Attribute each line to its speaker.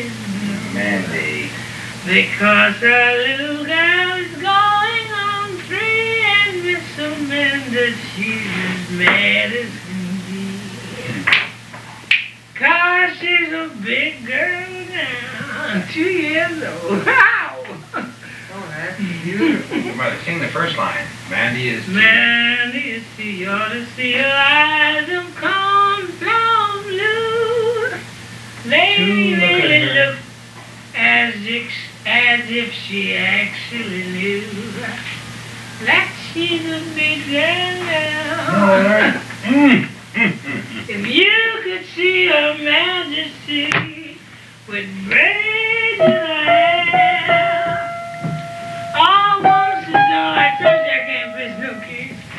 Speaker 1: Mandy.
Speaker 2: Because our little girl is going on free, and Miss Amanda, she's as mad as can be. 'Cause she's a big girl now, 2 years old. Wow!
Speaker 3: Oh, that's beautiful.
Speaker 1: Brother, sing the first line. Mandy is...
Speaker 2: Mandy is you ought to see her eyes of cornflower blue. They really look as if she actually knew that she's a big girl now.
Speaker 1: All right.